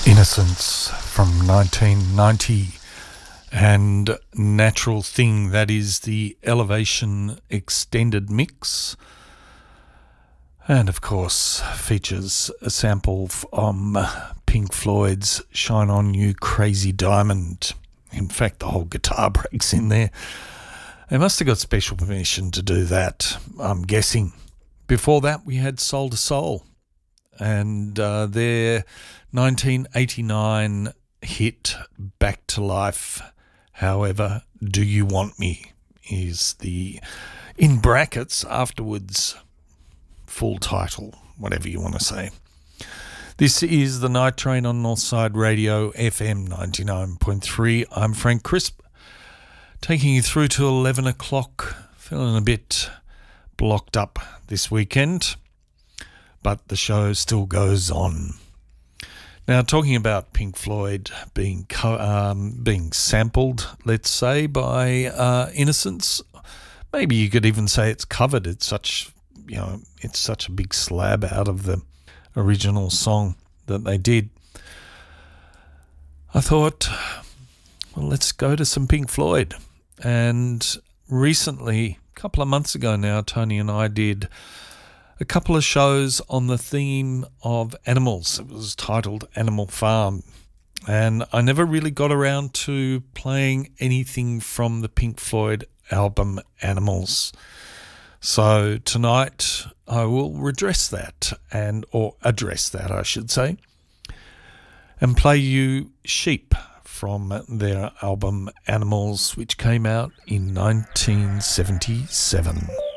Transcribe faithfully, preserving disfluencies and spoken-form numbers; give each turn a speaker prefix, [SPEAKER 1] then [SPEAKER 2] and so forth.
[SPEAKER 1] Innocence from nineteen ninety, and Natural Thing, that is the Elevation extended mix, and of course features a sample from Pink Floyd's Shine On You Crazy Diamond. In fact, the whole guitar breaks in there. They must have got special permission to do that, I'm guessing. Before that we had Soul to Soul, and uh, their nineteen eighty-nine hit Back to Life, However Do You Want Me, is the, in brackets, afterwards full title, whatever you want to say. This is the Night Train on Northside Radio, F M ninety-nine point three. I'm Frank Crisp, taking you through to eleven o'clock, feeling a bit blocked up this weekend, but the show still goes on. Now, talking about Pink Floyd being co- um, being sampled, let's say, by uh, Innocence, maybe you could even say it's covered. It's such, you know, it's such a big slab out of the original song that they did. I thought, well, let's go to some Pink Floyd. And recently, a couple of months ago now, Tony and I did a couple of shows on the theme of animals. It was titled Animal Farm, and I never really got around to playing anything from the Pink Floyd album Animals. So tonight I will redress that, and or address that I should say, and play you Sheep from their album Animals, which came out in nineteen seventy-seven.